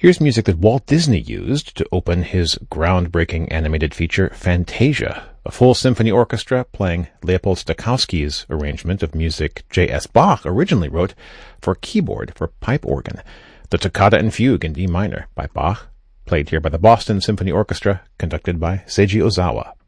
Here's music that Walt Disney used to open his groundbreaking animated feature, Fantasia, a full symphony orchestra playing Leopold Stokowski's arrangement of music J.S. Bach originally wrote for keyboard for pipe organ, the Toccata and Fugue in D minor by Bach, played here by the Boston Symphony Orchestra, conducted by Seiji Ozawa.